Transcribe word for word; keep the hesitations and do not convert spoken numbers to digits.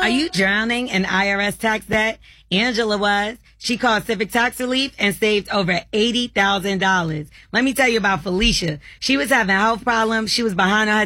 Are you drowning in I R S tax debt? Angela was. She called Civic Tax Relief and saved over eighty thousand dollars. Let me tell you about Felicia. She was having health problems. She was behind on her